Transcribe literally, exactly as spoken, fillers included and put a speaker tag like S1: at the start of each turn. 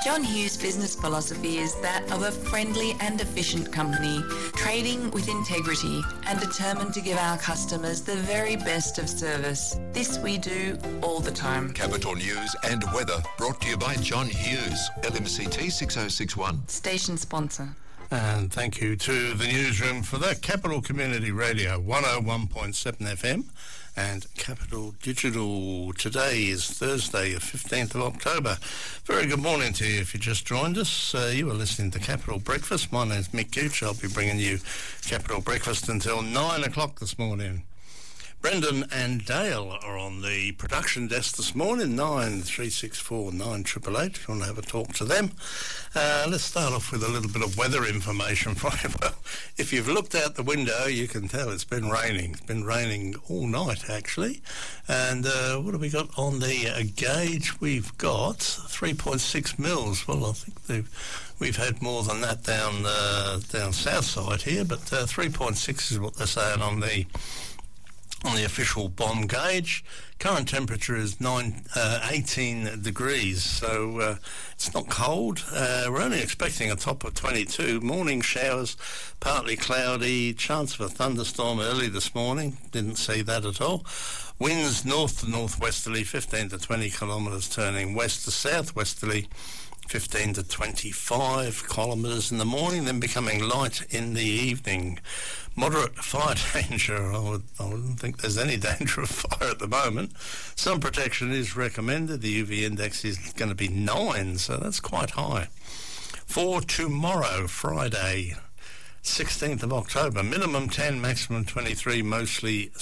S1: John Hughes' business philosophy is that of a friendly and efficient company, trading with integrity and determined to give our customers the very best of service. This we do all the time.
S2: Capital News and weather brought to you by John Hughes, L M C T six oh six one.
S1: Station sponsor.
S3: And thank you to the newsroom for that. Capital Community Radio, one oh one point seven F M and Capital Digital. Today is Thursday, the fifteenth of October. Very good morning to you if you just joined us. Uh, you are listening to Capital Breakfast. My name's Mick Gooch. I'll be bringing you Capital Breakfast until nine o'clock this morning. Brendan and Dale are on the production desk this morning, nine three six four nine eight eight eight, if you want to have a talk to them. Uh, let's start off with a little bit of weather information for you. Well, if you've looked out the window, you can tell it's been raining. It's been raining all night, actually. And uh, what have we got on the uh, gauge? We've got three point six mils. Well, I think they've... We've had more than that down uh, down south side here, but uh, three point six is what they're saying on the on the official bomb gauge. Current temperature is nine, uh, eighteen degrees, so uh, it's not cold. Uh, we're only expecting a top of twenty-two. Morning showers, partly cloudy, chance of a thunderstorm early this morning. Didn't see that at all. Winds north to northwesterly, fifteen to twenty kilometres, turning west to southwesterly, fifteen to twenty-five kilometres in the morning, then becoming light in the evening. Moderate fire danger. I, would, I wouldn't think there's any danger of fire at the moment. Sun protection is recommended. The U V index is going to be nine, so that's quite high. For tomorrow, Friday, sixteenth of October, minimum ten, maximum twenty-three, mostly